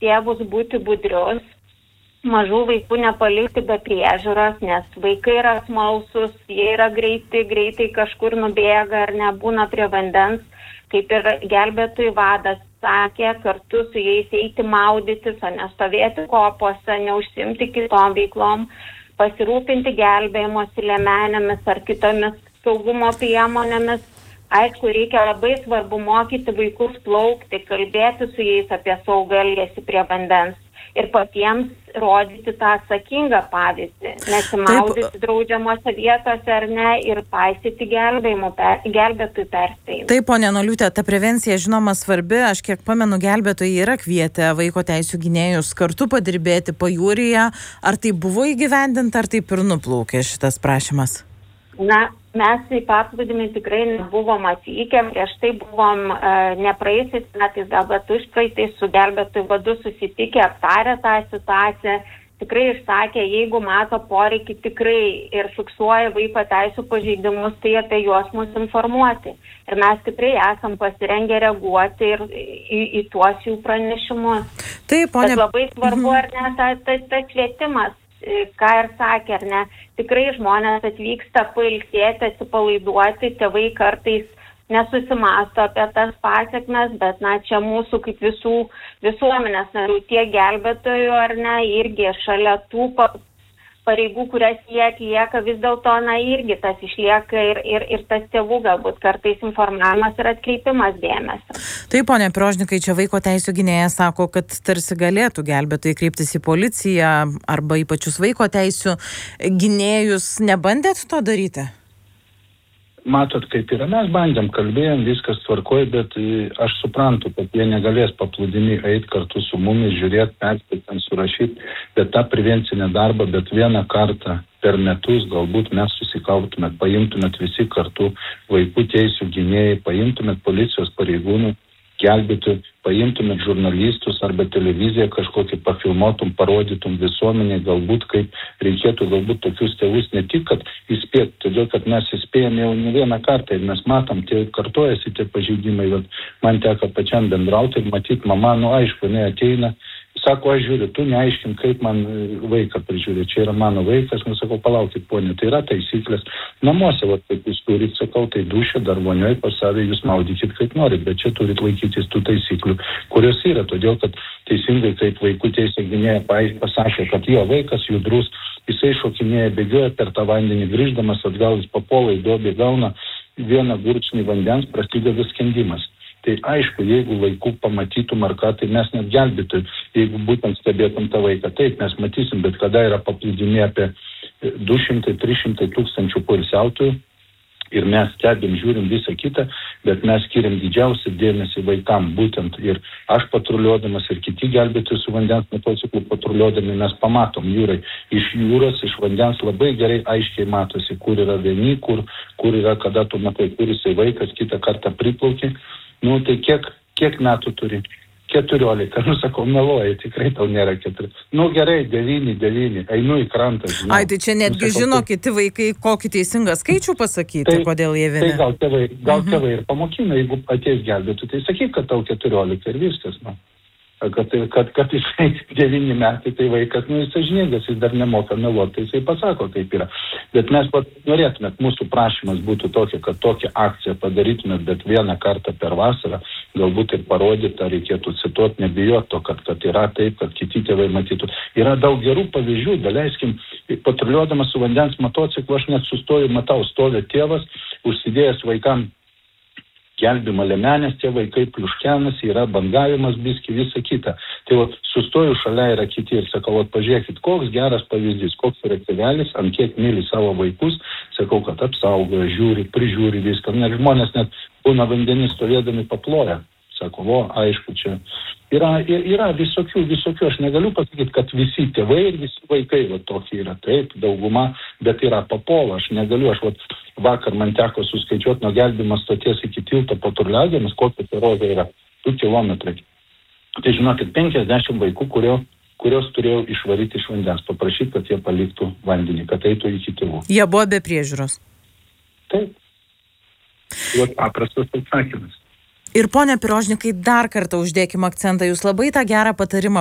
tėvus būti budrius, mažų vaikų nepalikti be priežiūros, nes vaikai yra smalsus, jie yra greitai kažkur nubėga ar nebūna prie vandens, kaip ir gelbėtojų vadas sakė, kartu su jais eiti maudytis, o nestovėti kopose, neužsimti kitom veiklom, pasirūpinti gelbėjimosi liemenėmis ar kitomis saugumo priemonėmis. Aišku, reikia labai svarbu mokyti vaikus plaukti, kalbėti su jais apie saugų elgesį prie vandens ir patiems rodyti tą atsakingą pavyzdį, nesimaudyti draudžiamose vietose ar ne ir paisyti gelbėtojų perspėjimų. Taip, ponė Noliūtė, ta prevencija žinoma svarbi. Aš kiek pamenu, gelbėtojai yra kvietę vaiko teisių gynėjus kartu padirbėti pajūryje. Ar tai buvo įgyvendinta, ar taip ir nuplaukė šitas prašymas? Na, mes į paplūdimį tikrai nebuvom atvykę, prieš tai buvom nepraeisiais metais, bet užpraeitais su gelbėtojų vadu susitikę, aptarę tą situaciją, tikrai išsakė, jeigu mato poreikį tikrai ir fiksuoja vaiko teisių pažeidimus, tai apie juos mus informuoti. Ir mes tikrai esam pasirengę reaguoti ir į tuos jų pranešimus. Taip, ponė. Bet labai svarbu, ar ne, tas švietimas. Ką ir sakė, ar ne, tikrai žmonės atvyksta pailsėti, atsipalaiduoti, tėvai kartais nesusimąsto apie tas pasiekmes, bet čia mūsų kaip visuomenės narių tiek gelbėtojų, ar ne, irgi šalia tų pareigų, kurias jie atlieka, vis dėlto, irgi tas išlieka ir tas tėvų galbūt kartais informavimas ir atkreipimas dėmesio. Taip, ponė Pirožnikai, čia vaiko teisių gynėjas sako, kad tarsi galėtų gelbėtojai kreiptis į policiją arba į pačius vaiko teisių gynėjus. Nebandėt to daryti? Matot, kaip yra, mes bandėm, kalbėjom, viskas tvarkoj, bet aš suprantu, kad jie negalės paplūdimį eiti kartu su mumis, žiūrėti, perspėti, surašyti, bet tą prevencinę darbą, bet vieną kartą per metus galbūt mes susikautumėt, paimtumėt visi kartu vaikų teisių gynėjai, paimtumėt policijos pareigūnų, gelbėtų, paimtumėt žurnalistus arba televiziją kažkokį pafilmuotum, parodytum visuomeniai, galbūt kaip reikėtų galbūt tokius tėvus ne tik, kad įspėti, todėl kad mes įspėjame jau ne vieną kartą ir mes matom, tie kartojasi tie pažeidimai, man teko pačiam bendrauti ir matyti, mama, aišku, jinai ateina, sako, aš žiūriu, tu neaiškink, kaip man vaiką prižiūrė, čia yra mano vaikas, sakau, palaukit, ponė, tai yra taisyklės. Namuose, kaip jūs turit, sakau, tai dušė, dar vonioj pas save, jūs maudykit kaip norit, bet čia turit laikytis tų taisyklių, kurios yra, todėl kad teisingai, kaip vaikų teisė gynėja pasakė, kad jo vaikas judrus, jisai šokinėja, bėgioja per tą vandenį, grįždamas atgal, jis papuola į duobę, gauna vieną gurkšnį vandens, prasideda skendimas. Tai aišku, jeigu laikų pamatytum ar ką, tai mes net gelbėtum, jeigu būtent stebėtum tą vaiką. Taip, mes matysim, bet kada yra paplūdimė apie 200-300 tūkstančių poilsiautojų ir mes stebim, žiūrim visą kitą, bet mes skiriam didžiausią dėmesį vaikam būtent ir aš patruliuodamas ir kiti gelbėtojai su vandens motociklu patruliuodami mes pamatom jūrai. Iš jūros, iš vandens labai gerai aiškiai matosi, kur yra vieni, kur yra, kada tu matai, kur jisai vaikas, kitą kartą priplaukė. Tai kiek metų turi? 14. Sakau, meluoji, tikrai tau nėra 4. Gerai, 9, einu į krantą. Žinau. Ai, tai čia netgi žino kiti vaikai, kokį teisingą skaičių pasakyti, kodėl jie vieni. Tai gal tėvai ir pamokina, jeigu ateis gelbėtų, tai sakyk, kad tau 14 ir viskas, Kad jisai 9 metai, tai vaikas, jis sąžiningas, jis dar nemoka meluoti, tai jisai pasako, kaip yra. Bet mes norėtumėt, mūsų prašymas būtų tokia, kad tokią akciją padarytumėt, bet vieną kartą per vasarą, galbūt ir parodytą, reikėtų cituoti, nebijoti to, kad yra taip, kad kiti tėvai matytų. Yra daug gerų pavyzdžių, daleiskim, patruliuodamas su vandens motociklu, aš net sustoju, matau, stovi tėvas, užsidėjęs vaikam gelbimo liemenės, tie vaikai pliuškenasi, yra bangavimas biski, visa kita. Tai sustoju šalia yra kiti ir sakau, pažiūrėkit, koks geras pavyzdys, koks yra tėvelis, ant kiek myli savo vaikus, sakau, kad apsaugo, žiūri, prižiūri viską. Nes žmonės net būna vandenį stovėdami paploja. Sako, aišku, čia yra visokių, aš negaliu pasakyti, kad visi tėvai ir visi vaikai tokie yra, taip, dauguma, bet yra papola, aš negaliu, vakar man teko suskaičiuoti nuo gelbimo stoties iki tilto patruliavimas, kokia parovė yra 2 kilometrai. Tai žinokit, 50 vaikų, kurios turėjau išvaryti iš vandens, paprašyti, kad jie paliktų vandenį, kad eitų iki tėvų. Jie buvo be priežiūros. Taip. Paprastas atsakymas. Ir, pone Pirožnikai, dar kartą uždėkim akcentą, jūs labai tą gerą patarimą